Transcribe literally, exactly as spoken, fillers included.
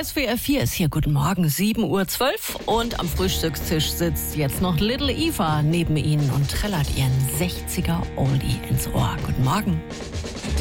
S W R vier ist hier. Guten Morgen, sieben Uhr zwölf. Und am Frühstückstisch sitzt jetzt noch Little Eva neben Ihnen und trällert ihren sechziger Oldie ins Ohr. Guten Morgen.